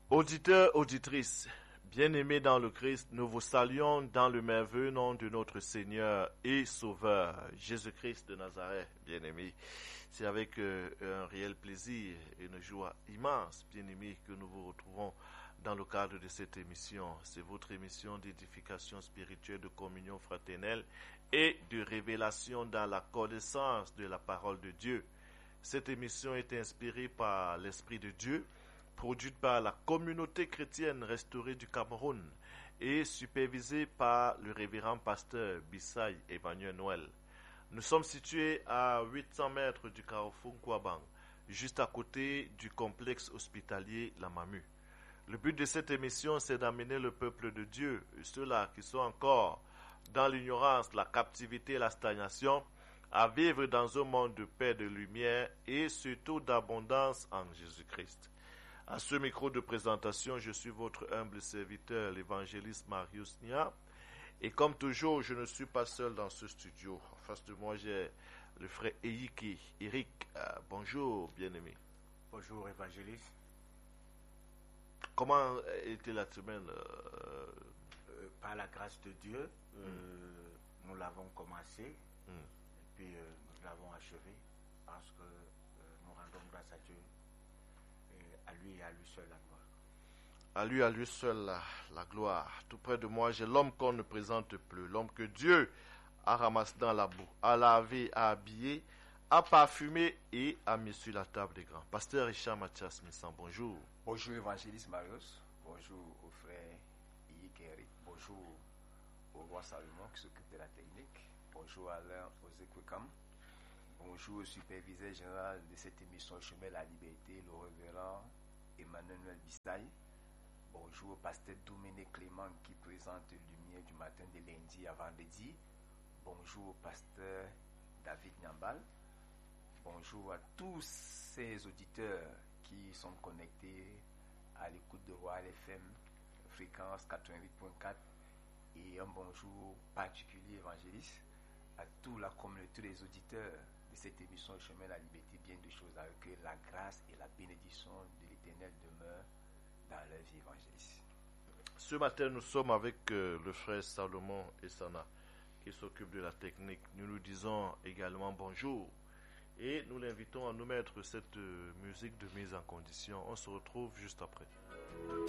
Auditeurs, auditrices, bien-aimés dans le Christ, nous vous saluons dans le merveilleux nom de notre Seigneur et Sauveur, Jésus-Christ de Nazareth, bien-aimés. C'est avec un réel plaisir et une joie immense, bien-aimés, que nous vous retrouvons dans le cadre de cette émission. C'est votre émission d'édification spirituelle, de communion fraternelle et de révélation dans la connaissance de la parole de Dieu. Cette émission est inspirée par l'Esprit de Dieu, produite par la communauté chrétienne restaurée du Cameroun et supervisée par le révérend pasteur Bissaï Emmanuel Noël. Nous sommes situés à 800 mètres du carrefour Kwabang, juste à côté du complexe hospitalier La Mamu. Le but de cette émission, c'est d'amener le peuple de Dieu, ceux-là qui sont encore dans l'ignorance, la captivité et la stagnation, à vivre dans un monde de paix, de lumière et surtout d'abondance en Jésus-Christ. À ce micro de présentation, je suis votre humble serviteur, l'évangéliste Marius Nia. Et comme toujours, je ne suis pas seul dans ce studio. En face de moi, j'ai le frère Eyiki, Eric. Bonjour, bien-aimé. Bonjour, évangéliste. Comment était la semaine Par la grâce de Dieu, nous l'avons commencé et puis nous l'avons achevé parce que nous rendons grâce à Dieu. À lui et à lui seul la gloire. À lui seul la gloire. Tout près de moi, j'ai l'homme qu'on ne présente plus. L'homme que Dieu a ramassé dans la boue, a lavé, a habillé, a parfumé et a mis sur la table des grands. Pasteur Richard Mathias Missan, bonjour. Bonjour évangéliste Marius. Bonjour au frère Yik Eric. Bonjour au roi Salomon qui s'occupe de la technique. Bonjour à Alain Ozekwekam. Bonjour au superviseur général de cette émission Chemin de la Liberté, le révérend Emmanuel Bissaï. Bonjour au pasteur Dominique Clément qui présente Lumière du matin de lundi à vendredi. Bonjour au pasteur David Nyambal. Bonjour à tous ces auditeurs qui sont connectés à l'écoute de Royal FM, fréquence 88.4. Et un bonjour particulier évangéliste à toute la communauté des auditeurs de cette émission Chemin de la Liberté, bien de choses avec que la grâce et la bénédiction de l'Éternel demeurent dans leur vie évangéliste. Ce matin, nous sommes avec le frère Salomon Essana qui s'occupe de la technique. Nous nous disons également bonjour et nous l'invitons à nous mettre cette musique de mise en condition. On se retrouve juste après.